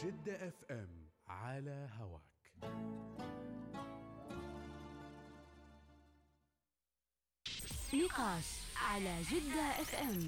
جدة اف ام على هواك. نقاش على جدة اف ام.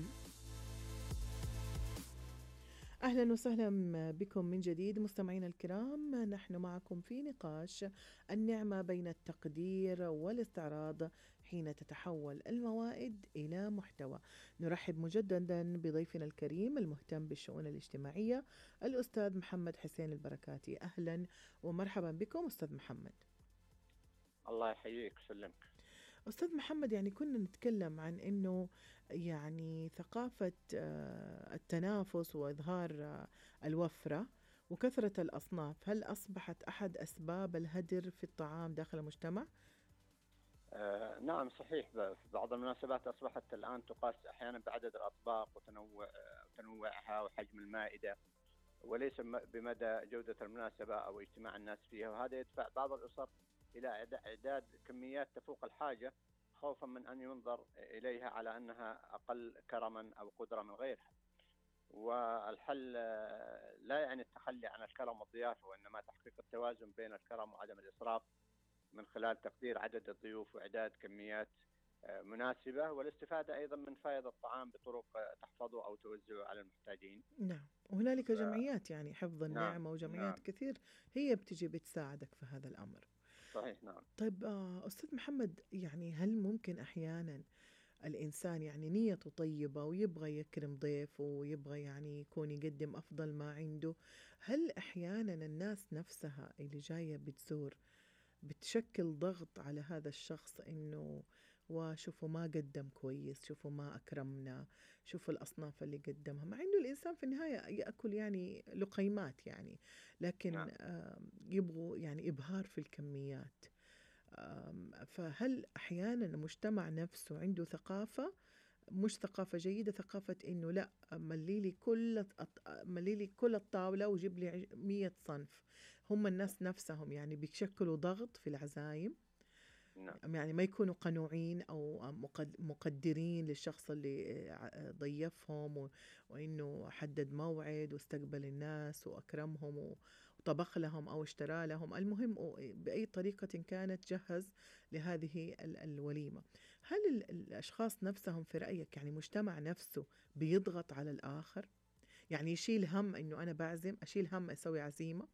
أهلا وسهلا بكم من جديد مستمعينا الكرام، نحن معكم في نقاش النعمة بين التقدير والاستعراض حين تتحول الموائد إلى محتوى. نرحب مجددا بضيفنا الكريم المهتم بالشؤون الاجتماعية الأستاذ محمد حسين البركاتي. أهلا ومرحبا بكم أستاذ محمد. الله يحييك وسلمك. أستاذ محمد، يعني كنا نتكلم عن أنه يعني ثقافة التنافس وإظهار الوفرة وكثرة الأصناف، هل أصبحت أحد أسباب الهدر في الطعام داخل المجتمع؟ نعم صحيح، في بعض المناسبات أصبحت الآن تقاس أحيانا بعدد الأطباق وتنوعها وحجم المائدة، وليس بمدى جودة المناسبة أو اجتماع الناس فيها، وهذا يدفع بعض الأسر إلى إعداد كميات تفوق الحاجة خوفا من أن ينظر إليها على أنها أقل كرما أو قدرة من غيرها. والحل لا يعني التخلي عن الكرم والضيافة، وإنما تحقيق التوازن بين الكرم وعدم الإسراف من خلال تقدير عدد الضيوف وإعداد كميات مناسبة، والاستفادة أيضا من فائض الطعام بطرق تحفظه أو توزعه على المحتاجين. نعم، وهنالك جمعيات يعني حفظ نعم النعمة وجمعيات نعم كثير هي بتجي بتساعدك في هذا الأمر. صحيح. نعم طيب أستاذ محمد، يعني هل ممكن أحيانا الإنسان يعني نيته طيبة ويبغى يكرم ضيفه ويبغى يعني يكون يقدم أفضل ما عنده، هل أحيانا الناس نفسها اللي جاية بتزور بتشكل ضغط على هذا الشخص إنه وشوفوا ما قدم كويس، شوفوا ما أكرمنا، شوفوا الأصناف اللي قدمها، مع إنه الإنسان في النهاية يأكل يعني لقيمات يعني، لكن نعم يبغوا يعني إبهار في الكميات. فهل أحيانا المجتمع نفسه عنده ثقافة مش ثقافة جيدة، ثقافة إنه لا ملي لي كل الطاولة وجيب لي 100 صنف؟ هم الناس نفسهم يعني بيشكلوا ضغط في العزايم، نعم يعني ما يكونوا قنوعين أو مقدرين للشخص اللي ضيفهم وإنه حدد موعد واستقبل الناس وأكرمهم وطبخ لهم أو اشترى لهم، المهم بأي طريقة كانت جهز لهذه الوليمة. هل الأشخاص نفسهم في رأيك يعني مجتمع نفسه بيضغط على الآخر؟ يعني يشيل هم إنه أنا بعزم، أشيل هم أسوي عزيمة؟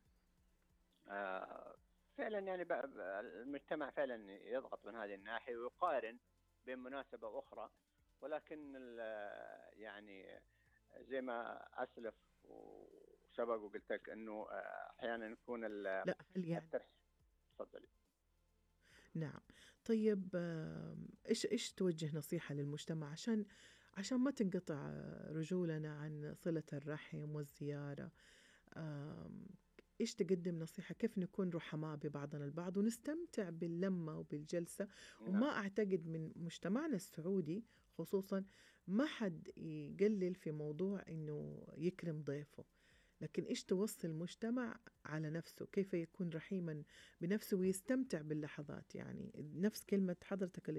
فعلا يعني المجتمع فعلا يضغط من هذه الناحية ويقارن بين مناسبة أخرى، ولكن يعني زي ما أسلف وسبق وقلت لك أنه أحيانا يكون لا هل يعني الترحيب. تفضلي. نعم. طيب إيش توجه نصيحة للمجتمع عشان ما تنقطع رجولنا عن صلة الرحم والزيارة؟ إيش تقدم نصيحة كيف نكون رحماء ببعضنا البعض ونستمتع باللمة وبالجلسة؟ وما نعم أعتقد من مجتمعنا السعودي خصوصا ما حد يقلل في موضوع إنه يكرم ضيفه، لكن إيش توصي المجتمع على نفسه كيف يكون رحيما بنفسه ويستمتع باللحظات؟ يعني نفس كلمة حضرتك اللي